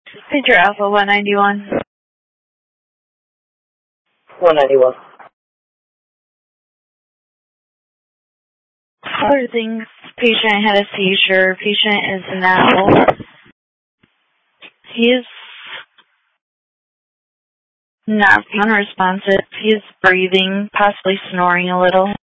Pager Alpha 191. 191. Other things, patient had a seizure. Patient is now, he is not unresponsive. He is breathing, possibly snoring a little.